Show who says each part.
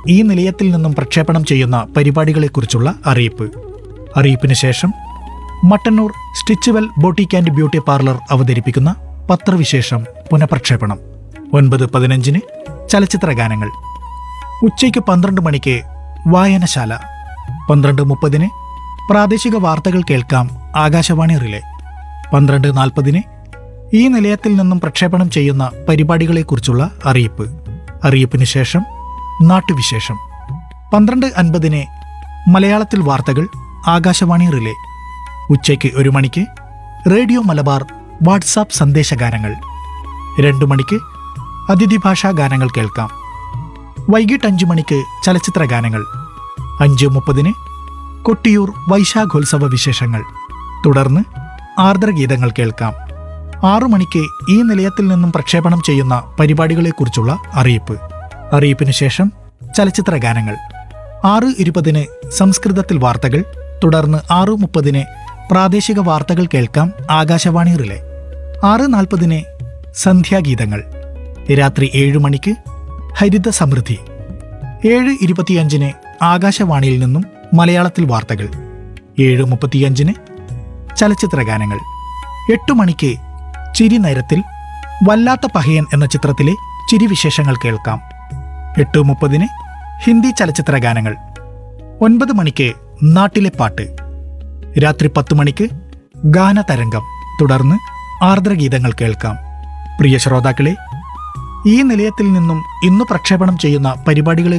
Speaker 1: ഈ നിലയത്തിൽ നിന്നും പ്രക്ഷേപണം ചെയ്യുന്ന പരിപാടികളെക്കുറിച്ചുള്ള അറിയിപ്പ്. അറിയിപ്പിന് ശേഷം Mattannur Stitchwell boutique and beauty parlour അവതരിപ്പിക്കുന്ന പത്രവിശേഷം പുനഃപ്രക്ഷേപണം. 9:15 ചലച്ചിത്ര ഗാനങ്ങൾ. ഉച്ചയ്ക്ക് 12 മണിക്ക് വായനശാല. 12:30 പ്രാദേശിക വാർത്തകൾ കേൾക്കാം ആകാശവാണി റിലേ. 12:40 ഈ നിലയത്തിൽ നിന്നും പ്രക്ഷേപണം ചെയ്യുന്ന പരിപാടികളെക്കുറിച്ചുള്ള അറിയിപ്പ്. അറിയിപ്പിന് ശേഷം നാട്ടുവിശേഷം. 12:50 മലയാളത്തിൽ വാർത്തകൾ ആകാശവാണി റിലേ. ഉച്ചയ്ക്ക് 1 മണിക്ക് റേഡിയോ മലബാർ വാട്സാപ്പ് സന്ദേശഗാനങ്ങൾ. 2 മണിക്ക് അതിഥി ഭാഷാ ഗാനങ്ങൾ കേൾക്കാം. വൈകിട്ട് 5 മണിക്ക് ചലച്ചിത്ര ഗാനങ്ങൾ. 5:30 കൊട്ടിയൂർ വൈശാഖോത്സവ വിശേഷങ്ങൾ. തുടർന്ന് ആർദ്രഗീതങ്ങൾ കേൾക്കാം. 6 മണിക്ക് ഈ നിലയത്തിൽ നിന്നും പ്രക്ഷേപണം ചെയ്യുന്ന പരിപാടികളെക്കുറിച്ചുള്ള അറിയിപ്പ്. അറിയിപ്പിന് ശേഷം ചലച്ചിത്ര ഗാനങ്ങൾ. 6:20 സംസ്കൃതത്തിൽ വാർത്തകൾ. തുടർന്ന് 6:30 പ്രാദേശിക വാർത്തകൾ കേൾക്കാം ആകാശവാണി റിലേ. 6:40 സന്ധ്യാഗീതങ്ങൾ. രാത്രി 7 മണിക്ക് ഹരിത സമൃദ്ധി. 7:25 ആകാശവാണിയിൽ നിന്നും മലയാളത്തിൽ വാർത്തകൾ. 7:35 ചലച്ചിത്ര ഗാനങ്ങൾ. 8 മണിക്ക് ചിരി നേരത്തിൽ വല്ലാത്ത പഹയൻ എന്ന ചിത്രത്തിലെ ചിരിവിശേഷങ്ങൾ കേൾക്കാം. 8:30 ഹിന്ദി ചലച്ചിത്ര ഗാനങ്ങൾ. 9 മണിക്ക് നാട്ടിലെ പാട്ട്. രാത്രി 10 മണിക്ക് ഗാനതരംഗം. തുടർന്ന് ആർദ്രഗീതങ്ങൾ കേൾക്കാം. പ്രിയ ശ്രോതാക്കളെ, ഈ നിലയത്തിൽ നിന്നും ഇന്ന് പ്രക്ഷേപണം ചെയ്യുന്ന പരിപാടികളെ